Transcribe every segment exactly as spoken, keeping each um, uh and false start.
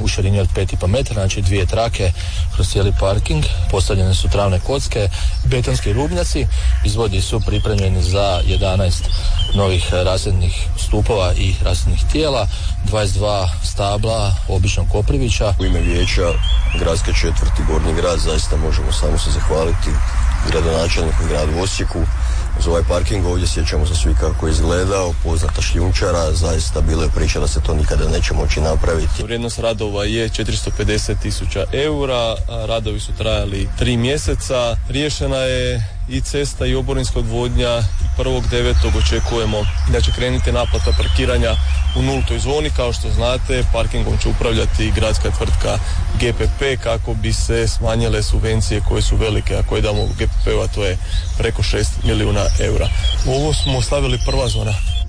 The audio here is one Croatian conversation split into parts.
u širini od pet i pol metara, znači dvije trake kroz cijeli parking, postavljene su travne kocke, betonski rubnjaci, izvodi su pripremljeni za jedanaest novih rasvjetnih stupova i rasvjetnih tijela, dvadeset dva stabla običnog koprivića. U ime vijeća gradske četvrti Gornji grad zaista možemo samo se zahvaliti gradonačelniku i gradu Osijeku za ovaj parking. Ovdje sjećamo se svi kako je izgledao, poznata šljunčara, zaista bilo je priča da se to nikada neće moći napraviti. Vrijednost radova je četiristo pedeset tisuća eura, radovi su trajali tri mjeseca, riješena je i cesta i oborinska odvodnja. prvog devetog očekujemo da će krenuti naplata parkiranja u nultoj zoni. Kao što znate, parkingom će upravljati gradska tvrtka G P P kako bi se smanjile subvencije koje su velike, a koje damo G P P-u, a to je preko šest milijuna eura. Ovo smo stavili prva zona.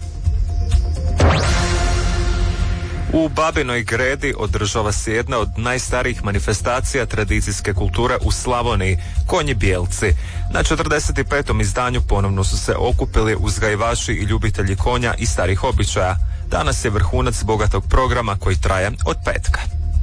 U Babinoj Gredi održava se jedna od najstarijih manifestacija tradicijske kulture u Slavoniji, Konji bijelci. Na četrdeset petom izdanju ponovno su se okupili uzgajivači i ljubitelji konja i starih običaja. Danas je vrhunac bogatog programa koji traje od petka.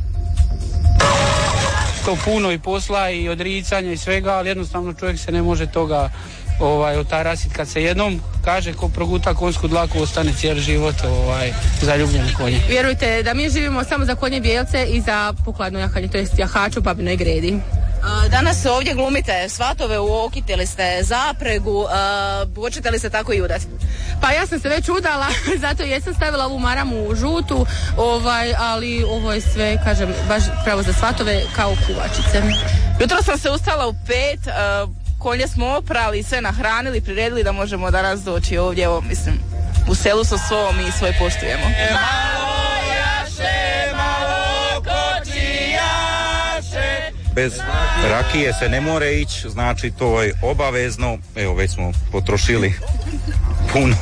To puno i posla i odricanja i svega, ali jednostavno čovjek se ne može toga ovaj, otarasit. Kad se jednom kaže ko proguta konjsku dlaku, ostane cijeli život ovaj, zaljubljen u konje. Vjerujte da mi živimo samo za konje bijelce i za pokladno jahanje, to jest jahač u Babinoj Gredi. Danas ovdje glumite svatove, uokitili ste zapregu, hoćete li se tako i udati? Pa ja sam se već udala, zato jesam stavila ovu maramu žutu, ovaj, ali ovo je sve, kažem, baš pravo za svatove kao kuvačice. Jutro sam se ustala u pet, konje smo oprali, sve nahranili, priredili da možemo danas doći ovdje, evo, mislim, u selu sa svom i svoje poštujemo. Malo jaše, malo kočijaše. Bez rakije se ne more ići, znači to je obavezno. Evo, već smo potrošili puno.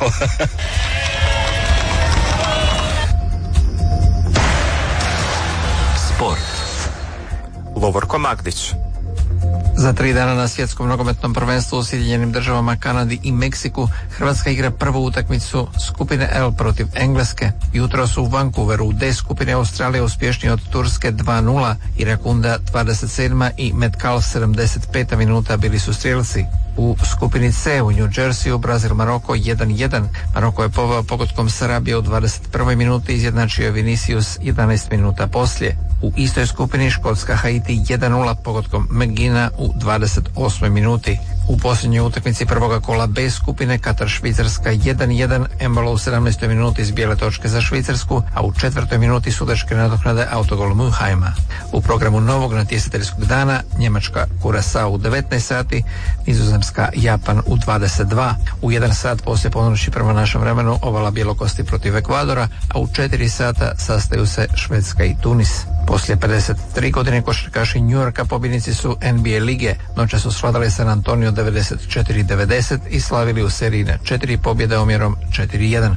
Sport. Lovorko Magdić. Za tri dana na svjetskom nogometnom prvenstvu u Sjedinjenim državama, Kanadi i Meksiku Hrvatska igra prvu utakmicu skupine L protiv Engleske. Jutro su u Vancouveru u D skupine Australije uspješniji od Turske dva nula. Irakunda dvadeset sedma i Metcalf sedamdeset peta minuta bili su strijelci. U skupini C u New Jerseyu Brazil Maroko jedan jedan. Maroko je poveo pogodkom Sarabije u dvadeset prvoj minuti, izjednačio je Vinicius jedanaest minuta poslije. U istoj skupini Škotska Haiti jedan nula pogodkom McGinna u dvadeset osmoj minuti. U posljednjoj utakmici prvoga kola B skupine Katar Švicarska jedan jedan, embalo u sedamnaestoj minuti iz bijele točke za Švicarsku, a u četvrtoj minuti sudačke nadoknade autogol Muhajma. U programu novog natjecateljskog dana Njemačka Kurasao u devetnaest sati, Nizozemska Japan u dvadeset dva. U jedan sat poslije ponoći prema našem vremenu Ovala Bjelokosti protiv Ekvadora, a u četiri sata sastaju se Švedska i Tunis. Poslije pedeset tri godine košarkaši New Yorka pobjednici su N B A lige. Noća su svladali San Antonio devedeset četiri devedeset i slavili u seriji na četiri pobjede omjerom četiri jedan.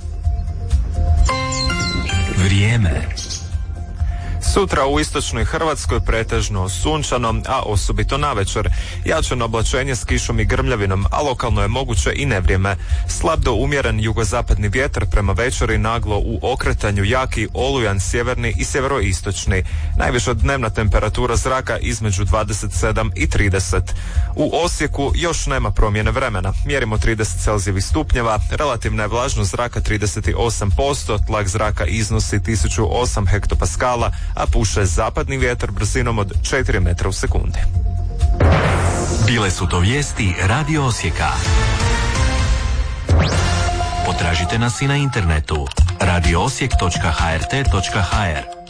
Vrijeme. Sutra u istočnoj Hrvatskoj pretežno sunčano, a osobito navečer. Jačano oblačenje s kišom i grmljavinom, a lokalno je moguće i nevrijeme. Slab do umjeren jugozapadni vjetar prema večeri, naglo u okretanju jaki olujan sjeverni i sjeveroistočni. Najviša dnevna temperatura zraka između dvadeset sedam i trideset. U Osijeku još nema promjene vremena. Mjerimo trideset celzijevih stupnjeva, relativna je vlažnost zraka trideset osam posto, tlak zraka iznosi tisuću osam hektopaskala, a puše zapadni vjetar brzinom od četiri metra u sekundi. Bile su to vijesti Radio Osijeka. Potražite nas i na internetu radio osijek točka h r t točka h r.